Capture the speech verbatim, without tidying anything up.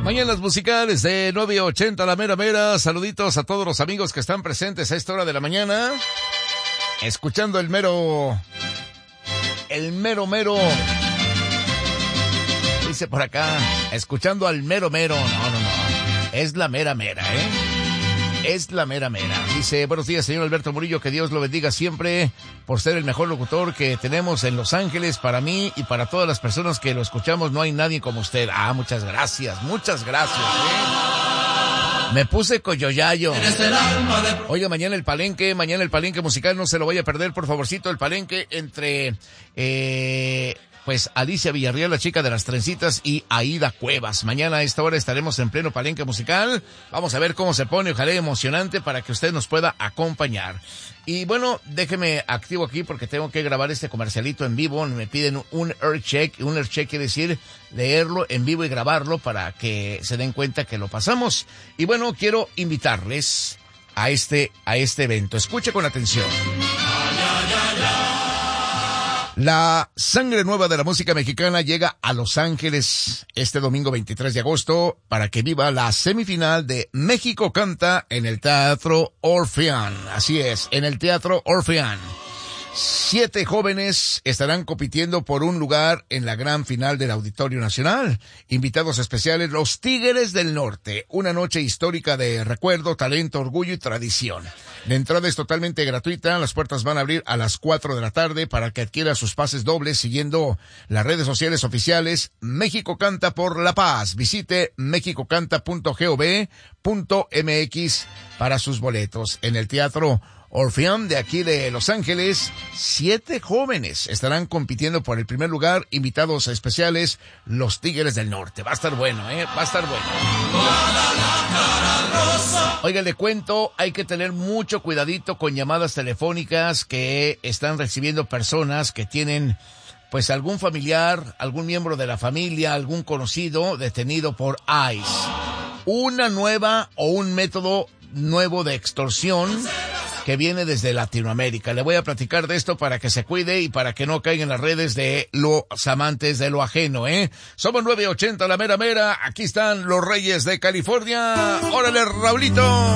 Mañanas musicales de nueve ochenta la mera mera. Saluditos a todos los amigos que están presentes a esta hora de la mañana. Escuchando el mero... El mero mero... Dice por acá, escuchando al mero mero. No, no, no. Es la mera mera, ¿eh? Es la mera mera. Dice, buenos días, señor Alberto Murillo, que Dios lo bendiga siempre por ser el mejor locutor que tenemos en Los Ángeles. Para mí y para todas las personas que lo escuchamos, no hay nadie como usted. Ah, muchas gracias, muchas gracias, ¿eh? Me puse coyoyayo. Oiga, mañana el palenque, mañana el palenque musical, no se lo vaya a perder, por favorcito, el palenque entre... Eh... Pues Alicia Villarreal, la chica de las trencitas, y Aida Cuevas. Mañana a esta hora estaremos en pleno palenque musical. Vamos a ver cómo se pone, ojalá emocionante para que usted nos pueda acompañar. Y bueno, déjeme activo aquí porque tengo que grabar este comercialito en vivo. Me piden un air check. Un air check quiere decir leerlo en vivo y grabarlo para que se den cuenta que lo pasamos. Y bueno, quiero invitarles a este, a este evento. Escuche con atención. La sangre nueva de la música mexicana llega a Los Ángeles este domingo veintitrés de agosto para que viva la semifinal de México Canta en el Teatro Orfeón. Así es, en el Teatro Orfeón. Siete jóvenes estarán compitiendo por un lugar en la gran final del Auditorio Nacional. Invitados especiales, los Tigres del Norte. Una noche histórica de recuerdo, talento, orgullo y tradición. La entrada es totalmente gratuita. Las puertas van a abrir a las cuatro de la tarde para que adquiera sus pases dobles siguiendo las redes sociales oficiales. México Canta por la Paz. Visite mexicocanta punto gov punto mx para sus boletos. En el Teatro Orfeón de aquí de Los Ángeles, siete jóvenes estarán compitiendo por el primer lugar. Invitados especiales, los Tigres del Norte. Va a estar bueno, ¿eh? Va a estar bueno. Oiga, le cuento, hay que tener mucho cuidadito con llamadas telefónicas que están recibiendo personas que tienen, pues, algún familiar, algún miembro de la familia, algún conocido detenido por I C E. Una nueva o un método nuevo de extorsión que viene desde Latinoamérica. Le voy a platicar de esto para que se cuide y para que no caiga en las redes de los amantes de lo ajeno, ¿eh? Somos nueve ochenta la mera mera. Aquí están los Reyes de California. ¡Órale, Raulito!